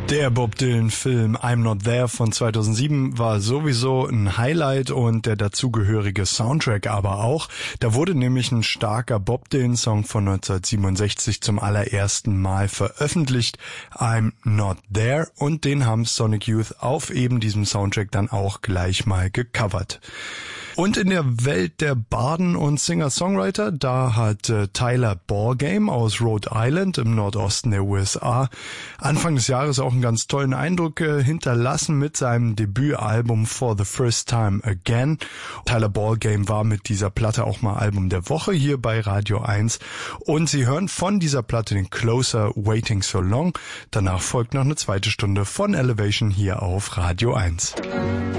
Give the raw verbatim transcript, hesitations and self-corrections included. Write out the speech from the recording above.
Der Bob Dylan-Film I'm Not There von zweitausendsieben war sowieso ein Highlight und der dazugehörige Soundtrack aber auch. Da wurde nämlich ein starker Bob Dylan-Song von neunzehnhundertsiebenundsechzig zum allerersten Mal veröffentlicht, I'm Not There, und den haben Sonic Youth auf eben diesem Soundtrack dann auch gleich mal gecovert. Und in der Welt der Barden und Singer-Songwriter, da hat äh, Tyler Ballgame aus Rhode Island im Nordosten der U S A Anfang des Jahres auch einen ganz tollen Eindruck äh, hinterlassen mit seinem Debütalbum For the First Time Again. Tyler Ballgame war mit dieser Platte auch mal Album der Woche hier bei Radio eins. Und Sie hören von dieser Platte den Closer, Waiting So Long. Danach folgt noch eine zweite Stunde von Elevation hier auf Radio eins.